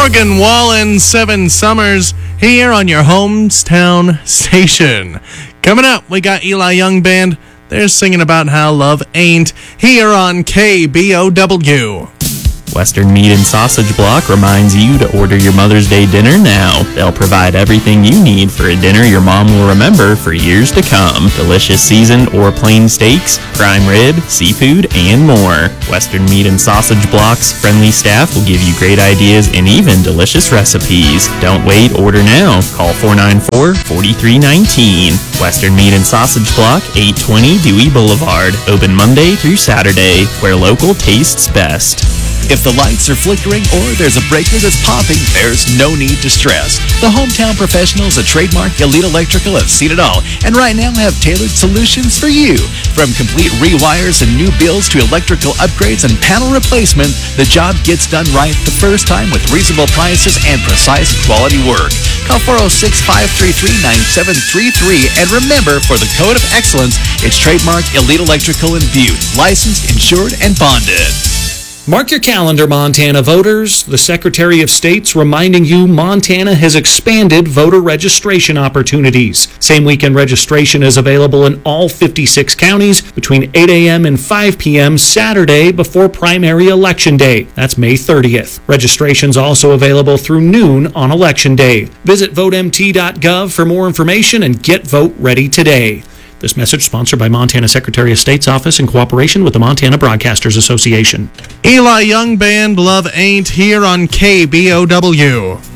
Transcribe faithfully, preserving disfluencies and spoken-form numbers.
Morgan Wallen, Seven Summers, here on your hometown station. Coming up, we got Eli Young Band. They're singing about how love ain't, here on K B O W. Western Meat and Sausage Block reminds you to order your Mother's Day dinner now. They'll provide everything you need for a dinner your mom will remember for years to come. Delicious seasoned or plain steaks, prime rib, seafood, and more. Western Meat and Sausage Block's friendly staff will give you great ideas and even delicious recipes. Don't wait, order now. Call four nine four, four three one nine. Western Meat and Sausage Block, eight twenty Dewey Boulevard. Open Monday through Saturday, where local tastes best. If the lights are flickering or there's a breaker that's popping, there's no need to stress. The hometown professionals at Trademark Elite Electrical have seen it all, and right now have tailored solutions for you. From complete rewires and new builds to electrical upgrades and panel replacement, the job gets done right the first time with reasonable prices and precise quality work. Call four oh six, five three three, nine seven three three, and remember, for the code of excellence, it's Trademark Elite Electrical in Butte, licensed, insured, and bonded. Mark your calendar, Montana voters. The Secretary of State's reminding you Montana has expanded voter registration opportunities. Same weekend registration is available in all fifty-six counties between eight a.m. and five p.m. Saturday before primary election day. That's May thirtieth. Registration's also available through noon on election day. Visit vote m t dot gov for more information and get vote ready today. This message sponsored by Montana Secretary of State's office in cooperation with the Montana Broadcasters Association. Eli Young Band, Love Ain't, here on K B O W.